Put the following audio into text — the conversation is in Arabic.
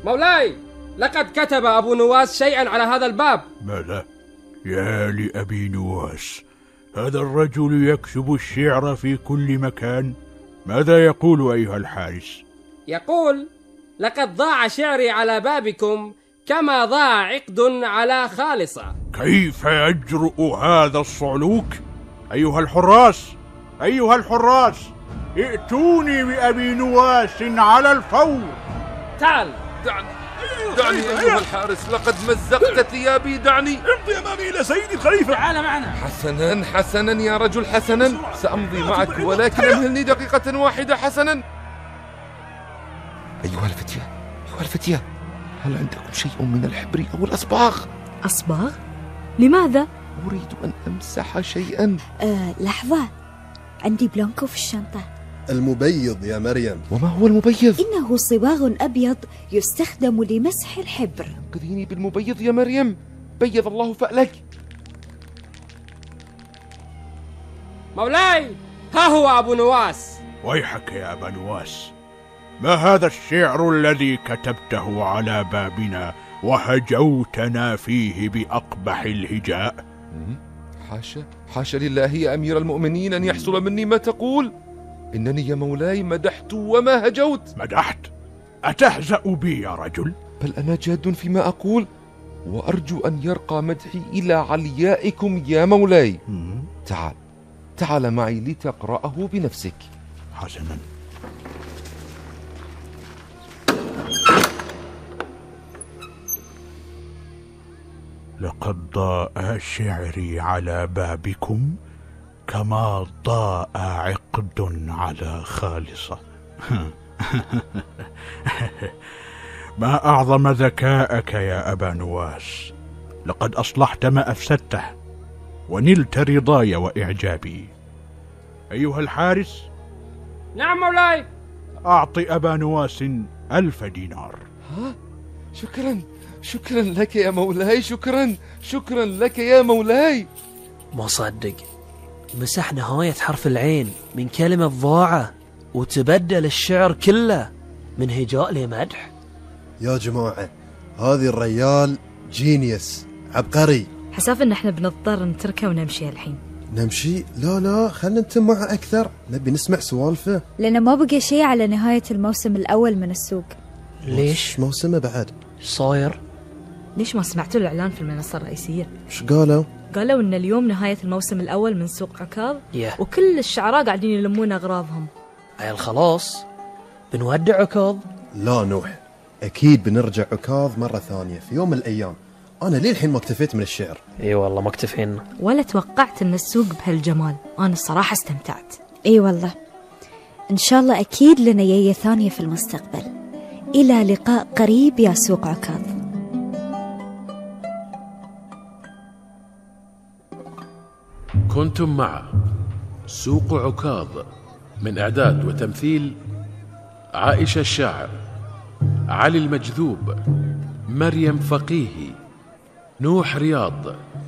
مولاي، لقد كتب أبو نواس شيئا على هذا الباب. ماذا؟ يا لأبي نواس، هذا الرجل يكتب الشعر في كل مكان. ماذا يقول أيها الحارس؟ يقول: لقد ضاع شعري على بابكم كما ضاع عقد على خالصة. كيف يجرؤ هذا الصعلوك؟ أيها الحراس، ائتوني بأبي نواس على الفور. تعال. دعني أيها الحارس، لقد مزقت ثيابي. دعني. امضي أمامي إلى سيدي الخليفة. تعال معنا. حسنا يا رجل، حسنا، سأمضي معك، ولكن امهلني دقيقة واحدة. حسنا. أيها الفتية، هل عندكم شيء من الحبر أو الأصباغ؟ أصباغ؟ لماذا؟ أريد أن أمسح شيئا. لحظة، عندي بلانكو في الشنطة. المبيض يا مريم. وما هو المبيض؟ إنه صباغ أبيض يستخدم لمسح الحبر. انقذيني بالمبيض يا مريم، بيض الله فألك. مولاي، ها هو أبو نواس. ويحك يا أبا نواس، ما هذا الشعر الذي كتبته على بابنا وهجوتنا فيه بأقبح الهجاء؟ حاشا لله يا أمير المؤمنين أن يحصل مني ما تقول. إنني يا مولاي مدحت وما هجوت. مدحت؟ أتهزأ بي يا رجل؟ بل أنا جاد فيما أقول، وأرجو أن يرقى مدحي إلى عليائكم يا مولاي. تعال معي لتقرأه بنفسك. حسنا. لقد ضاء شعري على بابكم كما ضاء عقد على خالصة. ما أعظم ذكاءك يا أبا نواس، لقد أصلحت ما أفسدته ونلت رضاي وإعجابي. أيها الحارس. نعم مولاي. أعطي أبا نواس 1000 دينار. شكرا لك يا مولاي، شكرا لك يا مولاي. ما صدق، مسح نهاية حرف العين من كلمة ضاعة وتبدل الشعر كله من هجاء لمدح. يا جماعة، هذه الريال جينيوس، عبقري. حساف ان احنا بنضطر نتركه ونمشي الحين. نمشي؟ لا، خلنا نتم معه أكثر، نبي نسمع سوالفه. لأنه ما بقى شيء على نهاية الموسم الأول من السوق. ليش؟ موسمه بعد صاير؟ ليش ما سمعتوا الإعلان في المنصة الرئيسية؟ وش قالوا؟ قالوا إن اليوم نهاية الموسم الأول من سوق عكاظ، وكل الشعراء قاعدين يلمون أغراضهم. عيل خلاص بنودع عكاظ؟ لا نوح، أكيد بنرجع عكاظ مرة ثانية في يوم من الأيام. أنا ليه الحين ما اكتفيت من الشعر؟ اي والله ما اكتفينا. ولا توقعت إن السوق بهالجمال. أنا الصراحة استمتعت. اي والله، إن شاء الله أكيد لنا ياية ثانية في المستقبل. إلى لقاء قريب يا سوق عكاظ. كنتم مع سوق عكاظ، من إعداد وتمثيل عائشة الشاعر، علي المجذوب، مريم فقيهي، نوح رياض،